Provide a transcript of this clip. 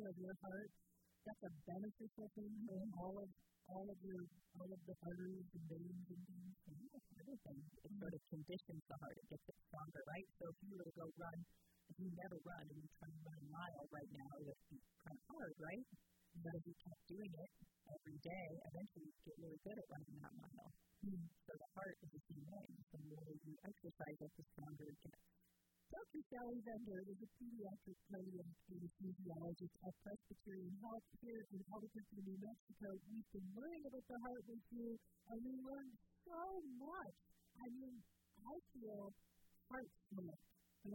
of your heart, that's a beneficial thing for all of the arteries and veins and things. And everything. It sort of conditions the heart. It gets it stronger, right? So if you were to go run, if you never run and you try to run a mile right now, it would be kind of hard, right? But if you kept doing it every day, eventually you get really good at running that mile. So the heart is the same way. The more you exercise it, the stronger it gets. Dr. Sally Vendor is a pediatric cardiac anesthesiologist at Presbyterian Health here in Albuquerque, New Mexico. We've been learning about the heart with you, and we learned so much. I mean, I feel heart smoke